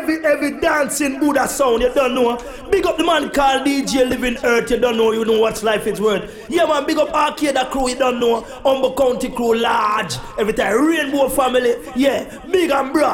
every dancing Buddha sound, you don't know. Big up the man called DJ Living Earth, you don't know, you know what life is worth. Yeah man, big up Arcade crew, you don't know. Humble County crew, large. Every time Rainbow family, yeah, big and broad.